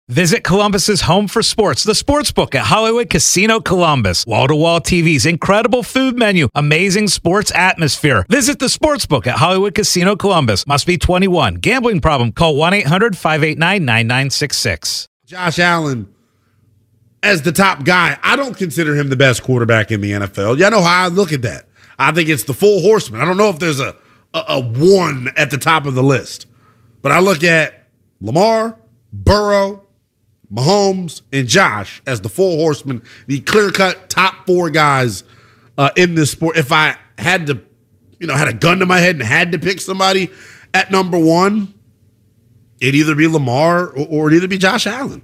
Visit Columbus's home for sports, the Sportsbook at Hollywood Casino Columbus. Wall-to-wall TVs, incredible food menu, amazing sports atmosphere. Visit the Sportsbook at Hollywood Casino Columbus. Must be 21. Gambling problem? Call 1-800-589-9966. Josh Allen, as the top guy, I don't consider him the best quarterback in the NFL. Y'all know how I look at that. I think it's the full horseman. I don't know if there's a one at the top of the list. But I look at Lamar, Burrow, Mahomes, and Josh as the full horsemen, the clear-cut top four guys in this sport. If I had to, had a gun to my head and had to pick somebody at number one, it'd either be Lamar or it'd either be Josh Allen.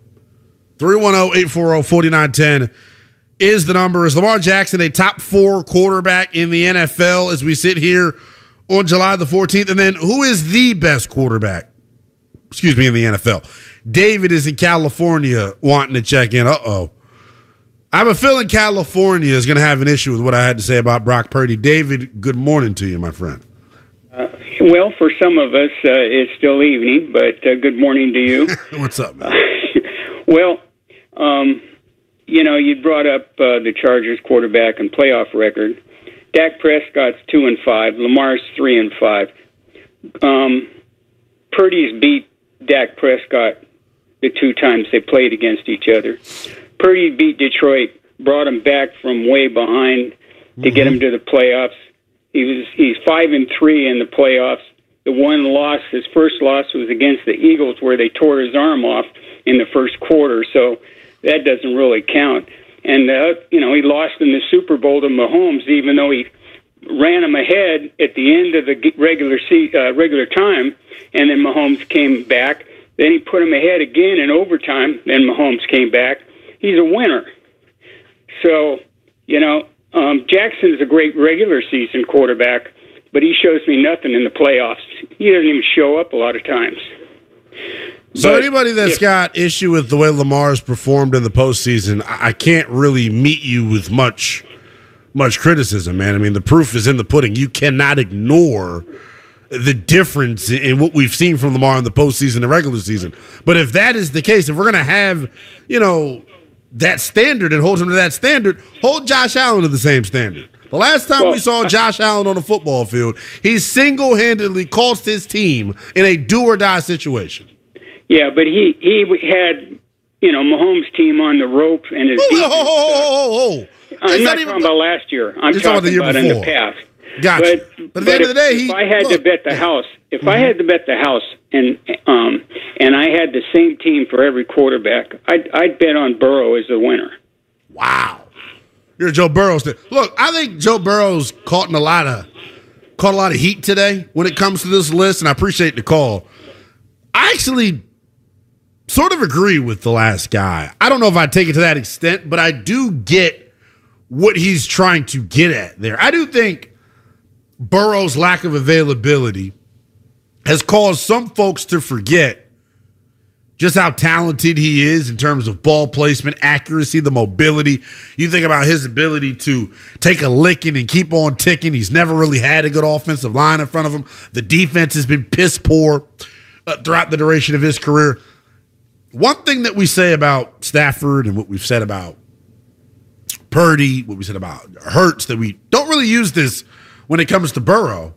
310-840-4910 is the number. Is Lamar Jackson a top four quarterback in the NFL as we sit here on July the 14th? And then who is the best quarterback, in the NFL? David is in California wanting to check in. I have a feeling California is going to have an issue with what I had to say about Brock Purdy. David, good morning to you, my friend. Well, for some of us, it's still evening, but good morning to you. What's up, man? Well, you brought up the Chargers quarterback and playoff record. Dak Prescott's 2-5. Lamar's 3-5. Purdy's beat Dak Prescott the two times they played against each other. Purdy beat Detroit, brought him back from way behind to get him to the playoffs. He's 5-3 in the playoffs. The one loss, his first loss, was against the Eagles, where they tore his arm off in the first quarter. So that doesn't really count. And he lost in the Super Bowl to Mahomes, even though he ran him ahead at the end of the regular time, and then Mahomes came back. Then he put him ahead again in overtime. Then Mahomes came back. He's a winner. So, Jackson's a great regular season quarterback, but he shows me nothing in the playoffs. He doesn't even show up a lot of times. So anybody that's got issue with the way Lamar's performed in the postseason, I can't really meet you with much criticism, man. I mean, the proof is in the pudding. You cannot ignore the difference in what we've seen from Lamar in the postseason and regular season. But if that is the case, if we're going to have, that standard and hold him to that standard, hold Josh Allen to the same standard. The last time we saw Josh Allen on a football field, he single-handedly cost his team in a do-or-die situation. Yeah, but he had, Mahomes' team on the rope and his defense. I'm not talking about last year. I'm talking about in the past. Gotcha. But at the end of the day, if I had to bet the house, and I had the same team for every quarterback, I'd bet on Burrow as the winner. Wow, you're a Joe Burrow. Look, I think Joe Burrow's caught a lot of heat today when it comes to this list, and I appreciate the call. I actually sort of agree with the last guy. I don't know if I take it to that extent, but I do get what he's trying to get at there. I do think Burrow's lack of availability has caused some folks to forget just how talented he is in terms of ball placement, accuracy, the mobility. You think about his ability to take a licking and keep on ticking. He's never really had a good offensive line in front of him. The defense has been piss poor throughout the duration of his career. One thing that we say about Stafford and what we've said about Purdy, what we said about Hurts, that we don't really use this when it comes to Burrow.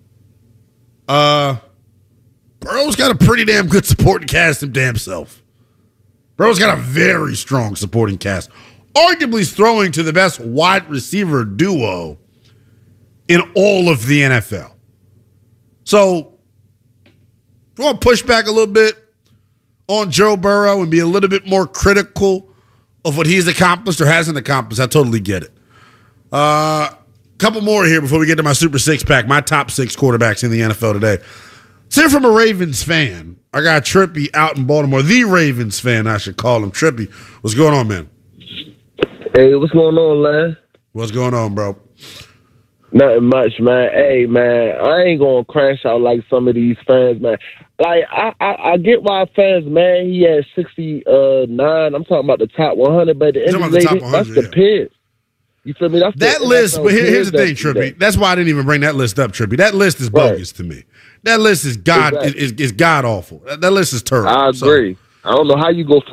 Burrow's got a pretty damn good supporting cast him damn self. Burrow's got a very strong supporting cast. Arguably throwing to the best wide receiver duo in all of the NFL. So, if you want to push back a little bit on Joe Burrow and be a little bit more critical of what he's accomplished or hasn't accomplished, I totally get it. Couple more here before we get to my Super Six-Pack, my top six quarterbacks in the NFL today. Let's hear from a Ravens fan. I got Trippy out in Baltimore. The Ravens fan, I should call him. Trippy, what's going on, man? Hey, what's going on, man? What's going on, bro? Nothing much, man. Hey, man, I ain't going to crash out like some of these fans, man. Like, I get why fans, man, he had 69. I'm talking about the top 100, but at the end of the day, that's the pit. You feel me? That's that list, but here's the thing, Trippy. That's why I didn't even bring that list up, Trippy. That list is bogus to me. That list is god awful. That list is terrible. I agree. I don't know how you go